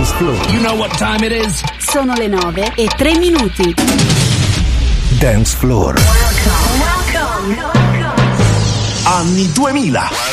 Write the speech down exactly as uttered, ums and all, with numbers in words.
Dance Floor. You know what time it is? Sono le nove e tre minuti. Dance Floor. Welcome, welcome, welcome. Anni duemila.